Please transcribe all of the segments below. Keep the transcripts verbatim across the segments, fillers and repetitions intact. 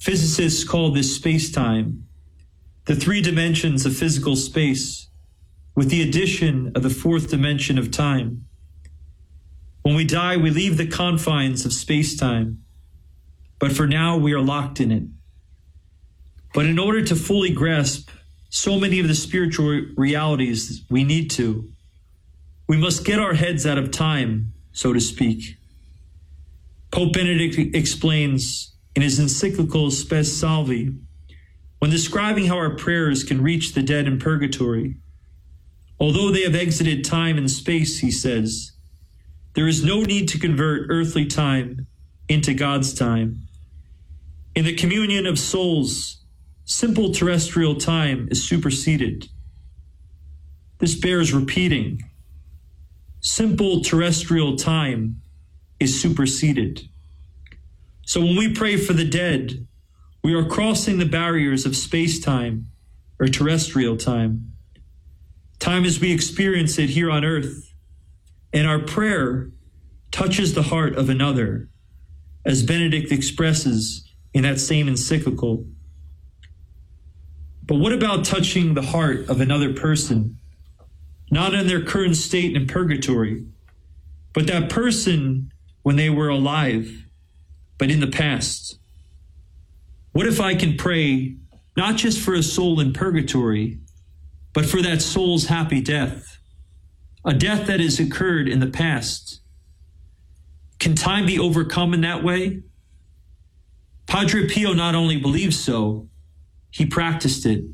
Physicists call this space-time, the three dimensions of physical space, with the addition of the fourth dimension of time. When we die, we leave the confines of space-time, but for now we are locked in it. But in order to fully grasp so many of the spiritual realities we need to, we must get our heads out of time, so to speak. Pope Benedict explains in his encyclical Spes Salvi, when describing how our prayers can reach the dead in purgatory, although they have exited time and space, he says, there is no need to convert earthly time into God's time. In the communion of souls, simple terrestrial time is superseded. This bears repeating. Simple terrestrial time is superseded. So when we pray for the dead, we are crossing the barriers of space-time or terrestrial time. Time as we experience it here on earth, and our prayer touches the heart of another, as Benedict expresses in that same encyclical. But what about touching the heart of another person, not in their current state in purgatory, but that person when they were alive, but in the past? What if I can pray not just for a soul in purgatory, but for that soul's happy death, a death that has occurred in the past? Can time be overcome in that way? Padre Pio not only believed so, he practiced it.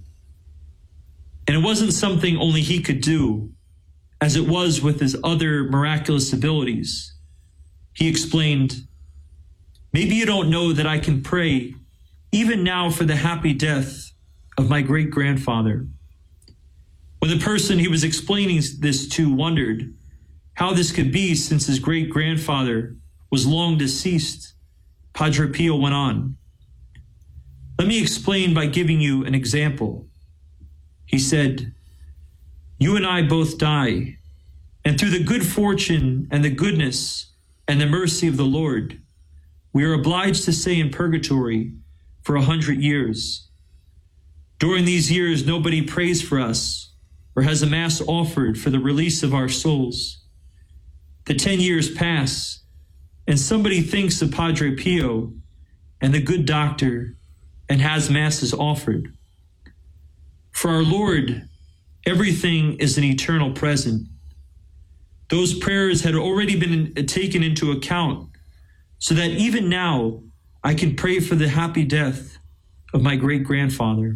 And it wasn't something only he could do, as it was with his other miraculous abilities. He explained, maybe you don't know that I can pray even now for the happy death of my great-grandfather. When the person he was explaining this to wondered how this could be since his great-grandfather was long deceased, Padre Pio went on, let me explain by giving you an example. He said, you and I both die, and through the good fortune and the goodness and the mercy of the Lord, we are obliged to stay in purgatory for a hundred years. During these years, nobody prays for us or has a mass offered for the release of our souls. The ten years pass, and somebody thinks of Padre Pio and the good doctor and has masses offered. For our Lord, everything is an eternal present. Those prayers had already been taken into account, so that even now I can pray for the happy death of my great-grandfather.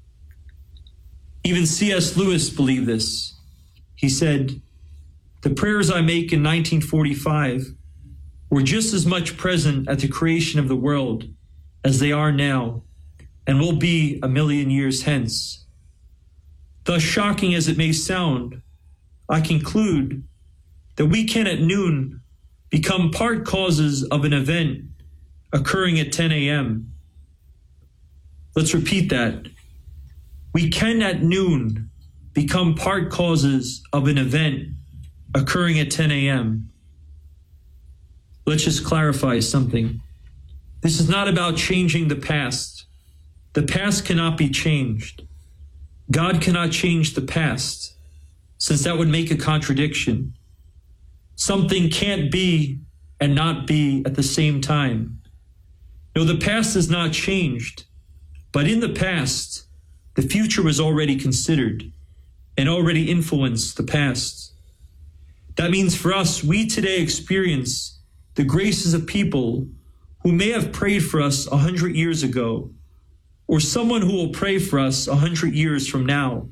Even C S Lewis believed this. He said, the prayers I make in nineteen forty-five were just as much present at the creation of the world as they are now, and will be a million years hence. Thus shocking as it may sound, I conclude that we can at noon become part causes of an event occurring at ten a m Let's repeat that. We can at noon become part causes of an event occurring at ten a m Let's just clarify something. This is not about changing the past. The past cannot be changed. God cannot change the past, since that would make a contradiction. Something can't be and not be at the same time. No, the past is not changed, but in the past, the future was already considered and already influenced the past. That means for us, we today experience the graces of people who may have prayed for us a hundred years ago, or someone who will pray for us a hundred years from now.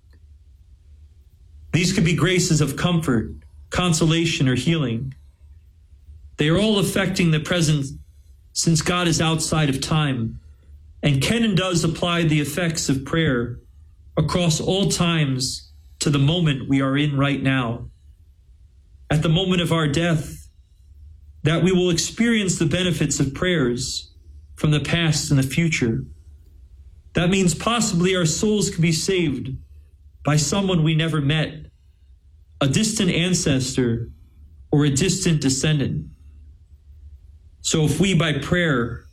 These could be graces of comfort, consolation, or healing. They are all affecting the present, since God is outside of time and can and does apply the effects of prayer across all times to the moment we are in right now. At the moment of our death, that we will experience the benefits of prayers from the past and the future. That means possibly our souls could be saved by someone we never met, a distant ancestor or a distant descendant. So if we, by prayer,